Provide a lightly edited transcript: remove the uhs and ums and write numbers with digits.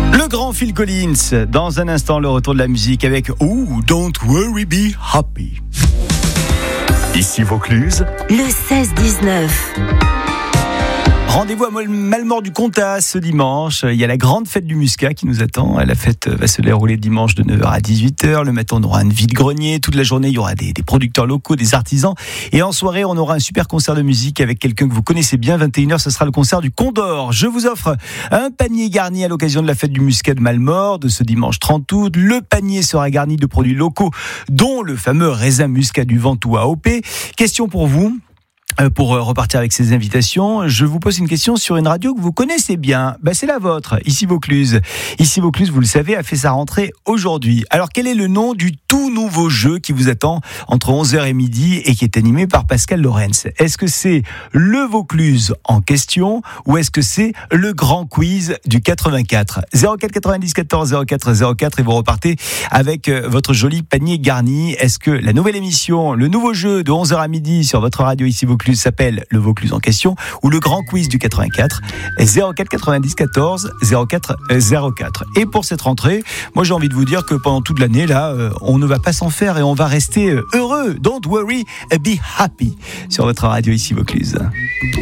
Le grand Phil Collins, dans un instant le retour de la musique avec Oh, Don't Worry, Be Happy. Ici Vaucluse, le 16-19. Rendez-vous à Malmort du Comtat ce dimanche. Il y a la grande fête du Muscat qui nous attend. La fête va se dérouler dimanche de 9h à 18h. Le matin, on aura un vide-grenier. Toute la journée, il y aura des producteurs locaux, des artisans. Et en soirée, on aura un super concert de musique avec quelqu'un que vous connaissez bien. 21h, ce sera le concert du Condor. Je vous offre un panier garni à l'occasion de la fête du Muscat de Malmort de ce dimanche 30 août. Le panier sera garni de produits locaux, dont le fameux raisin Muscat du Ventoux AOP. Question pour vous. Pour repartir avec ces invitations, je vous pose une question sur une radio que vous connaissez bien. C'est la vôtre, Ici Vaucluse. Ici Vaucluse, vous le savez, a fait sa rentrée aujourd'hui. Alors, quel est le nom du tout nouveau jeu qui vous attend entre 11h et midi et qui est animé par Pascal Lorenz? Est-ce que c'est le Vaucluse en question ou est-ce que c'est le grand quiz du 84? 04 90 14 04 04 et vous repartez avec votre joli panier garni. Est-ce que la nouvelle émission, le nouveau jeu de 11h à midi sur votre radio Ici Vaucluse s'appelle le Vaucluse en question ou le grand quiz du 84? 04 90 14 04 04. Et pour cette rentrée, moi j'ai envie de vous dire que pendant toute l'année là, on ne va pas s'en faire et on va rester heureux. Don't worry, be happy sur votre radio Ici Vaucluse.